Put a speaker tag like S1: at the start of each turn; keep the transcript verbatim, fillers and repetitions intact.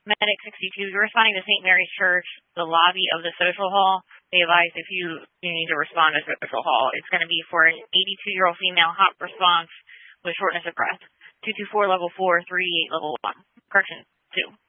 S1: Medic sixty-two, you're responding to Saint Mary's Church, the lobby of the social hall. They advise if you, you need to respond to social hall. It's going to be for an eighty-two-year-old female, hot response with shortness of breath. two two four level four, three eight level one. Correction, two.